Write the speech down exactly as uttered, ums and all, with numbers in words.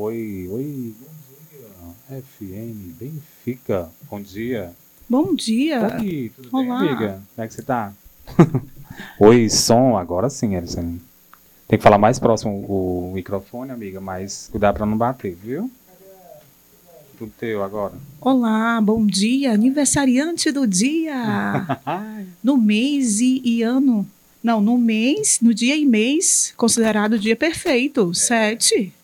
Oi, oi, bom dia, F M Benfica, bom dia. Bom dia. Oi, tudo Olá. bem, amiga? Como é que você tá? Oi, som, agora sim, Elison. Tem que falar mais próximo o microfone, amiga, mas cuidar pra não bater, viu? Tudo teu agora. Olá, bom dia. Aniversariante do dia. No mês e, e ano. Não, no mês, no dia e mês, considerado o dia perfeito. Sete.